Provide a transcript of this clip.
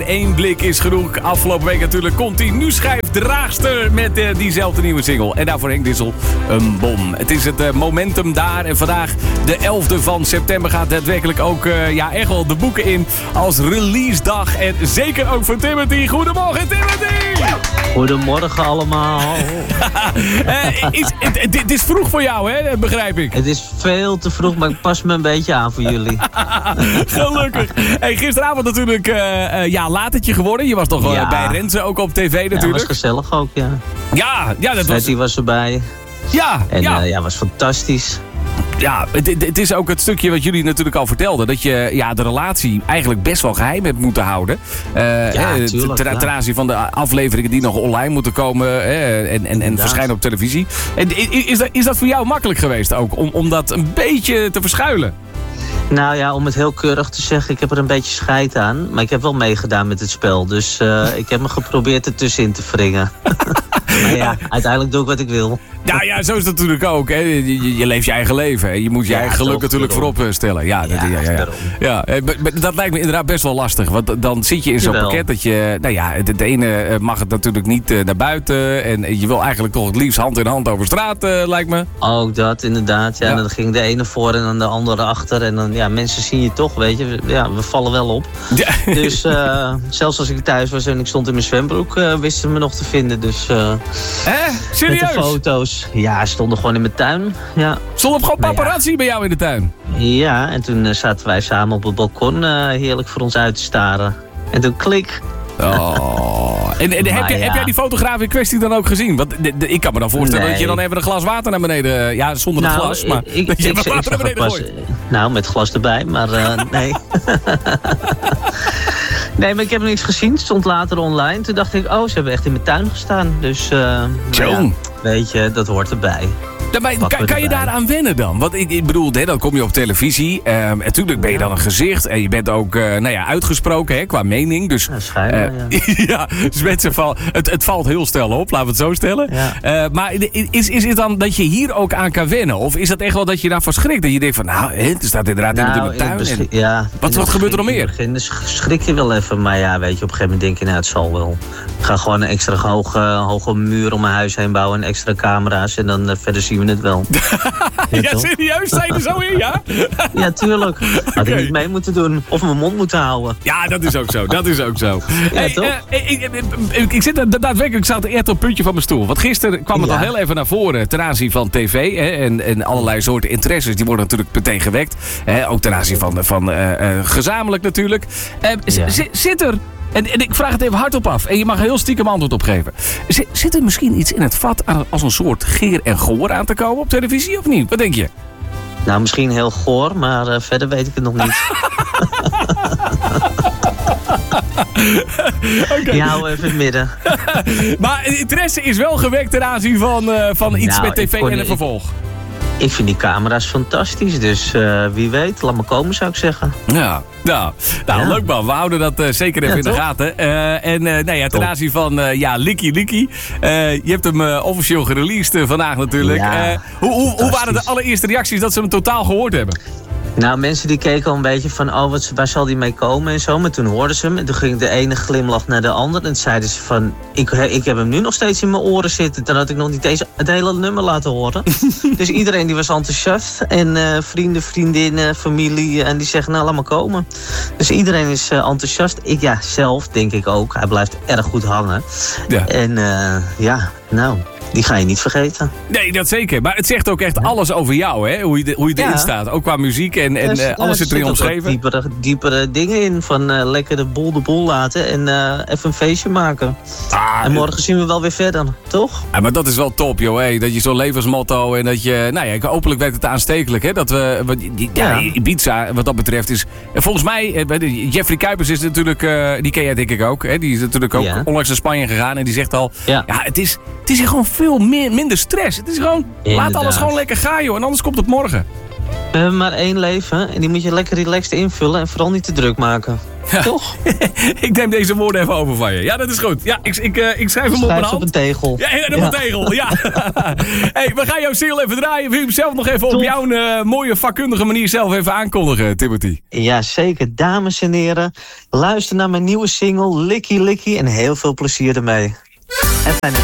Eén blik is genoeg. Afgelopen week natuurlijk continu schijfdraagster met diezelfde nieuwe single. En daarvoor Henk Dissel een bom. Het is het momentum daar. En vandaag, de 11e van september, gaat daadwerkelijk ook echt wel de boeken in als release dag. En zeker ook voor Timothy. Goedemorgen, Timothy! Goedemorgen allemaal. Het is vroeg voor jou, hè? Begrijp ik. Het is veel te vroeg, maar ik pas me een beetje aan voor jullie. Gelukkig. Hey, gisteravond natuurlijk latertje geworden. Je was toch bij Renze ook op tv natuurlijk. Ja, dat was gezellig ook, ja. Ja, dat was... Betty was erbij. Ja, en was fantastisch. Ja, het is ook het stukje wat jullie natuurlijk al vertelden. Dat je de relatie eigenlijk best wel geheim hebt moeten houden. Ten aanzien van de afleveringen die nog online moeten komen. En verschijnen op televisie. En is dat voor jou makkelijk geweest ook? Om dat een beetje te verschuilen? Nou ja, om het heel keurig te zeggen, ik heb er een beetje scheid aan. Maar ik heb wel meegedaan met het spel. Dus ik heb me geprobeerd ertussenin te wringen. Maar ja, uiteindelijk doe ik wat ik wil. Nou ja, zo is het natuurlijk ook. Hè. Je leeft je eigen leven. Je moet je eigen geluk natuurlijk voorop stellen. Ja, dat lijkt me inderdaad best wel lastig. Want dan zit je in zo'n pakket dat je... de ene mag het natuurlijk niet naar buiten. En je wil eigenlijk toch het liefst hand in hand over straat, lijkt me. Ook dat, inderdaad. Ja. En dan ging de ene voor en dan de andere achter. En dan, mensen zien je toch, weet je. Ja, we vallen wel op. Ja. Dus zelfs als ik thuis was en ik stond in mijn zwembroek, wisten ze me nog te vinden. Dus... Serieus? Met de foto's. Ja, stonden gewoon in mijn tuin. Ja. Stond gewoon paparazzi bij jou in de tuin? Ja, en toen zaten wij samen op het balkon heerlijk voor ons uit te staren. En toen klik. Oh. En heb jij die fotograaf in kwestie dan ook gezien? Want ik kan me dan voorstellen dat je dan even een glas water naar beneden... Ja, zonder het glas, maar dat je wat water naar beneden gooit. Nou, met glas erbij, maar nee. Nee, maar ik heb niks gezien. Het stond later online. Toen dacht ik, ze hebben echt in mijn tuin gestaan. Dus, weet je, dat hoort erbij. Kan je daaraan wennen dan? Want ik bedoel, dan kom je op televisie. Natuurlijk ben je dan een gezicht. En je bent ook uitgesproken qua mening. Dus, dus mensen het valt heel snel op, laten we het zo stellen. Ja. Maar is het dan dat je hier ook aan kan wennen? Of is dat echt wel dat je daarvan schrikt? Dat je denkt van, er staat inderdaad iemand in mijn tuin. Wat gebeurt er nog meer? In het begin schrik je wel even. Maar weet je, op een gegeven moment denk je, het zal wel. Ik ga gewoon een extra hoge muur om mijn huis heen bouwen. En extra camera's. En dan verder zien we het wel. Ja, serieus? Zijn er zo in, ja? Ja, tuurlijk. Had ik niet mee moeten doen. Of mijn mond moeten houden. Ja, dat is ook zo. Ja, toch? Ik zit daadwerkelijk, zat echt op het puntje van mijn stoel. Want gisteren kwam het al heel even naar voren ten aanzien van tv. En allerlei soorten interesses, die worden natuurlijk meteen gewekt. Ook ten aanzien van gezamenlijk natuurlijk. Zit er... En ik vraag het even hardop af. En je mag heel stiekem antwoord op geven. Zit er misschien iets in het vat als een soort geer en goor aan te komen op televisie of niet? Wat denk je? Nou, misschien heel goor, maar verder weet ik het nog niet. Okay. Ja, hou even in het midden. Maar interesse is wel gewekt ten aanzien van iets met tv en een vervolg. Ik vind die camera's fantastisch, dus wie weet, laat maar komen zou ik zeggen. Ja, leuk man. We houden dat zeker even in de gaten. Ten aanzien van Likkie. Je hebt hem officieel gereleased vandaag natuurlijk. Ja, hoe waren de allereerste reacties dat ze hem totaal gehoord hebben? Nou, mensen die keken al een beetje van, waar zal die mee komen en zo. Maar toen hoorden ze hem en toen ging de ene glimlach naar de andere. En zeiden ze van, ik heb hem nu nog steeds in mijn oren zitten. Dan had ik nog niet eens het hele nummer laten horen. Dus iedereen die was enthousiast. En vrienden, vriendinnen, familie. En die zeggen, laat maar komen. Dus iedereen is enthousiast. Ik zelf denk ik ook. Hij blijft erg goed hangen. Ja. En die ga je niet vergeten. Nee, dat zeker. Maar het zegt ook echt alles over jou, hè? Hoe je erin staat. Ook qua muziek en alles zit erin omschreven. Diepere dingen in. Van lekker de boel laten en even een feestje maken. En morgen zien we wel weer verder, toch? Ja, maar dat is wel top, joh. Hè? Dat je zo'n levensmotto en dat je... hopelijk werkt het aanstekelijk, hè? Dat we... Ibiza, wat dat betreft, is... Volgens mij, Jeffrey Kuipers is natuurlijk... die ken jij denk ik ook, hè? Die is natuurlijk ook onlangs naar Spanje gegaan. En die zegt al... Het is hier gewoon veel minder stress. Het is gewoon... Laat alles gewoon lekker gaan, joh. En anders komt het morgen. We hebben maar één leven. En die moet je lekker relaxed invullen. En vooral niet te druk maken. Toch? Ik neem deze woorden even over van je. Ja, dat is goed. Ja, ik schrijf hem op mijn hand. Op een tegel. Ja, op een tegel, ja. Hey, we gaan jouw single even draaien. Wil je hem zelf nog even op jouw mooie vakkundige manier zelf even aankondigen, Timothy? Ja, zeker. Dames en heren, luister naar mijn nieuwe single Licky Licky en heel veel plezier ermee. En fijne